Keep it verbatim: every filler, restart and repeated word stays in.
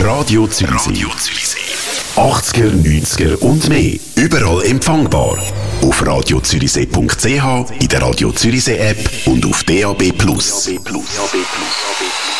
Radio Zürichsee. Radio Zürichsee. achtziger, neunziger und mehr. Überall empfangbar. Auf radio zürichsee punkt c h, in der Radio Zürichsee App und auf D A B plus.